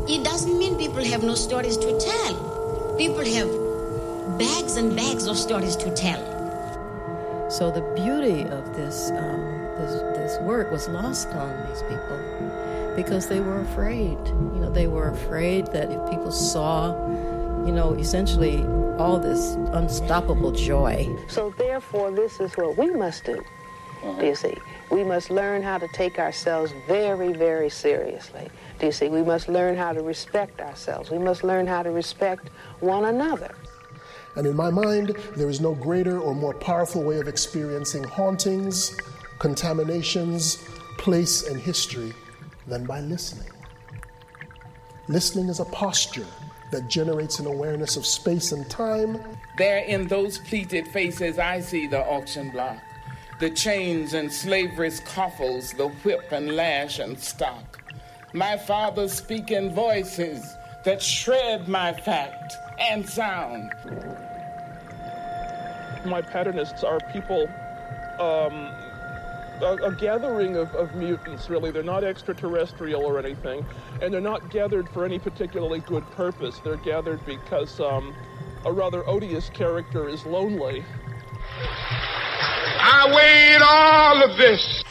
it doesn't mean people have no stories to tell. People have bags and bags of stories to tell. So the beauty of this work was lost on these people because they were afraid. They were afraid that if people saw, essentially all this unstoppable joy. So therefore, this is what we must do. Do you see? We must learn how to take ourselves very, very seriously. Do you see? We must learn how to respect ourselves. We must learn how to respect one another. And in my mind, there is no greater or more powerful way of experiencing hauntings, contaminations, place, and history than by listening. Listening is a posture that generates an awareness of space and time. There in those pleated faces, I see the auction block, the chains and slavery's coffles, the whip and lash and stock. My father's speaking voices that shred my fact and sound. My paternists are people, a gathering of mutants, really. They're not extraterrestrial or anything, and they're not gathered for any particularly good purpose. They're gathered because a rather odious character is lonely. I weighed all of this